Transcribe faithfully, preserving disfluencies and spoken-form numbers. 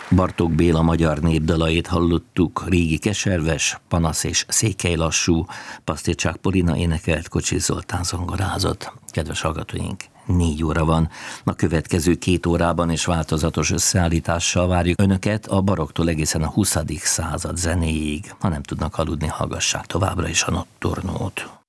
Bartók Béla magyar népdalait hallottuk, Régi Keserves, Panasz és Székely lassú, Pasztircsák Polina énekelt, Kocsis Zoltán zongorázott. Kedves hallgatóink, négy óra van. A következő két órában és változatos összeállítással várjuk Önöket a baroktól egészen a huszadik század zenéig. Ha nem tudnak aludni, hallgassák továbbra is a Notturtót.